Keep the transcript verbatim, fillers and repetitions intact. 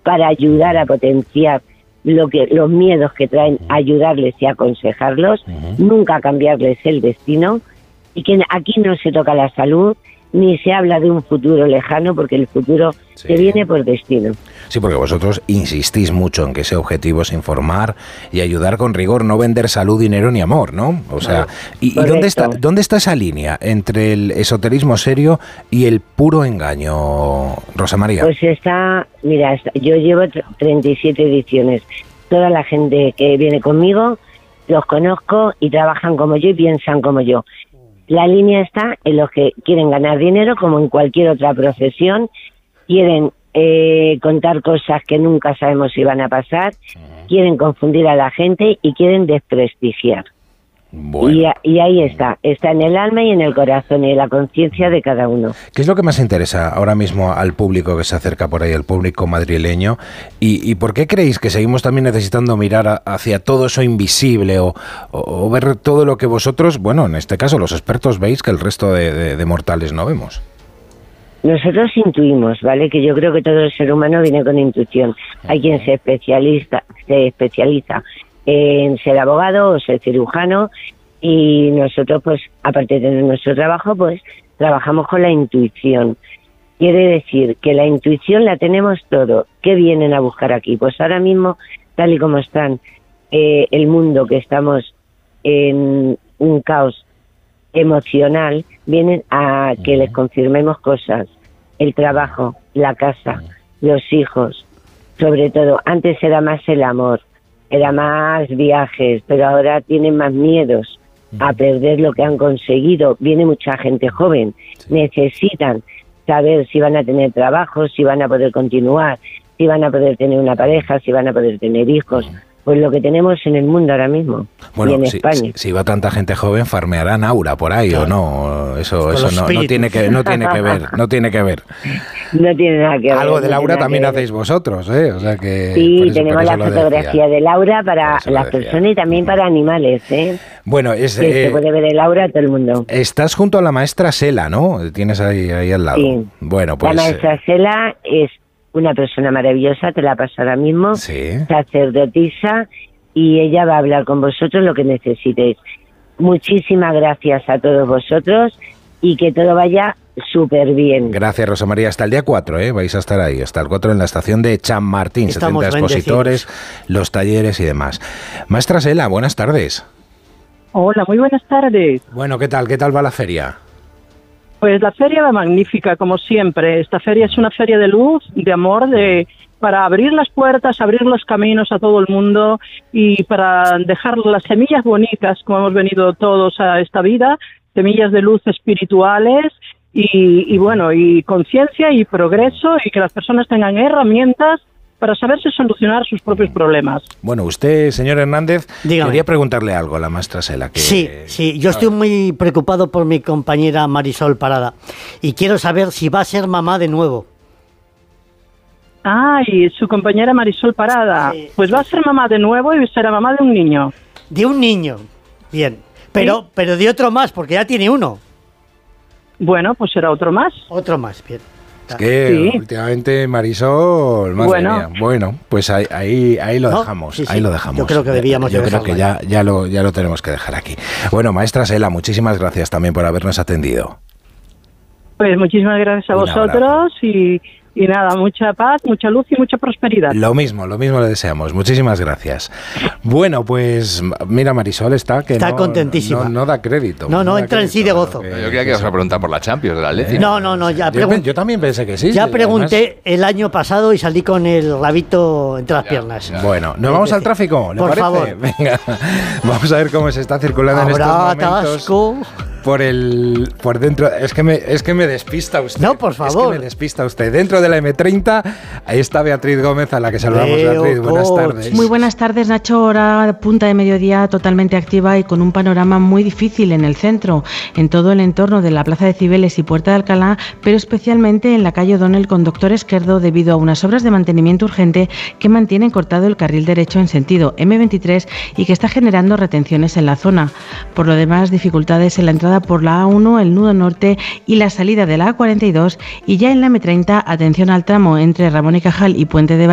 para ayudar a potenciar lo que los miedos que traen, ayudarles y aconsejarlos, uh-huh. nunca cambiarles el destino, y que aquí no se toca la salud, ni se habla de un futuro lejano, porque el futuro sí. te viene por destino. Sí, porque vosotros insistís mucho en que ese objetivo es informar y ayudar con rigor, no vender salud, dinero ni amor, ¿no? O sea, ¿y, ¿y dónde está, dónde está esa línea entre el esoterismo serio y el puro engaño, Rosa María? Pues está, mira, está, yo llevo treinta y siete ediciones. Toda la gente que viene conmigo los conozco y trabajan como yo y piensan como yo. La línea está en los que quieren ganar dinero, como en cualquier otra profesión, quieren eh, contar cosas que nunca sabemos si van a pasar, uh-huh. quieren confundir a la gente y quieren desprestigiar. Bueno. Y, y ahí está, está en el alma y en el corazón y en la conciencia de cada uno. ¿Qué es lo que más interesa ahora mismo al público que se acerca por ahí, al público madrileño? ¿Y, y por qué creéis que seguimos también necesitando mirar a, hacia todo eso invisible o, o, o ver todo lo que vosotros, bueno, en este caso los expertos veis que el resto de, de, de mortales no vemos? Nosotros intuimos, ¿vale? Que yo creo que todo el ser humano viene con intuición. Hay quien se especializa, se especializa en ser abogado o ser cirujano, y nosotros, pues, aparte de tener nuestro trabajo, pues, trabajamos con la intuición. Quiere decir que la intuición la tenemos todo. ¿Qué vienen a buscar aquí? Pues ahora mismo, tal y como están eh, el mundo, que estamos en un caos emocional, vienen a que les confirmemos cosas. El trabajo, la casa, los hijos, sobre todo. Antes era más el amor, era más viajes, pero ahora tienen más miedos a perder lo que han conseguido. Viene mucha gente joven, sí. necesitan saber si van a tener trabajo, si van a poder continuar, si van a poder tener una pareja, si van a poder tener hijos. Pues lo que tenemos en el mundo ahora mismo, bueno, y en si, España. Si, si va tanta gente joven, farmearán aura por ahí, claro. ¿o no? Eso, eso no, no tiene que, no tiene que ver, no tiene que ver. No tiene nada que ver. Algo del aura también hacéis vosotros, ¿eh? O sea que sí, eso, tenemos la fotografía del aura para las personas y también para animales, ¿eh? Bueno, es, que eh, se puede ver el aura a todo el mundo. Estás junto a la maestra Sela, ¿no? Tienes ahí, ahí al lado. Sí. Bueno, pues la maestra Sela es una persona maravillosa, te la paso ahora mismo, sí. sacerdotisa, y ella va a hablar con vosotros lo que necesitéis. Muchísimas gracias a todos vosotros y que todo vaya súper bien. Gracias, Rosa María. Hasta el día cuatro, ¿eh? Vais a estar ahí, hasta el cuatro en la estación de Chamartín, Estamos setenta expositores, bendecidos. Los talleres y demás. Maestra Sela, buenas tardes. Hola, muy buenas tardes. Bueno, ¿qué tal? ¿Qué tal va la feria? Pues la feria va magnífica, como siempre. Esta feria es una feria de luz, de amor, de para abrir las puertas, abrir los caminos a todo el mundo y para dejar las semillas bonitas, como hemos venido todos a esta vida, semillas de luz espirituales y, y bueno, y conciencia y progreso, y que las personas tengan herramientas para saberse solucionar sus propios problemas. Bueno, usted, señor Hernández, Dígame. Quería preguntarle algo a la maestra Sela. Que... Sí, sí, yo estoy muy preocupado por mi compañera Marisol Parada y quiero saber si va a ser mamá de nuevo. Ah, y su compañera Marisol Parada, sí. Pues va a ser mamá de nuevo y será mamá de un niño. De un niño, bien, pero, ¿sí? pero de otro más, porque ya tiene uno. Bueno, pues será otro más. Otro más, bien. Es que sí. últimamente Marisol, madre bueno. mía. Bueno, pues ahí, ahí, ahí lo ¿No? dejamos, sí, sí. ahí lo dejamos. Yo creo que debíamos Yo creo dejarlo que ya, ya, lo, ya lo tenemos que dejar aquí. Bueno, maestra Sela, muchísimas gracias también por habernos atendido. Pues muchísimas gracias a Un vosotros abrazo. y... Y nada, mucha paz, mucha luz y mucha prosperidad. Lo mismo, lo mismo le deseamos. Muchísimas gracias. Bueno, pues mira, Marisol está que está no, contentísima. No, no da crédito. No, no, no entra crédito, en sí de gozo. Que, yo creía que ibas a preguntar por la Champions de la Atleti. No, no, no. Ya yo, yo también pensé que sí. Ya pregunté además, el año pasado y salí con el rabito entre las ya, piernas. Ya. Bueno, ¿nos vamos al tráfico? ¿Le por parece? favor. Venga, vamos a ver cómo se está circulando en estos momentos. Atasco. Por el por dentro, es que me es que me despista usted. No, por favor. Es que me despista usted. Dentro de la eme treinta, ahí está Beatriz Gómez, a la que saludamos. Leo Beatriz, buenas coach. tardes. Muy buenas tardes, Nacho. Hora punta de mediodía totalmente activa y con un panorama muy difícil en el centro, en todo el entorno de la Plaza de Cibeles y Puerta de Alcalá, pero especialmente en la calle O'Donnell con Doctor Esquerdo debido a unas obras de mantenimiento urgente que mantienen cortado el carril derecho en sentido eme veintitrés y que está generando retenciones en la zona. Por lo demás, dificultades en la entrada por la A uno, el nudo norte y la salida de la A cuarenta y dos, y ya en la eme treinta, atención al tramo entre Ramón y Cajal y Puente de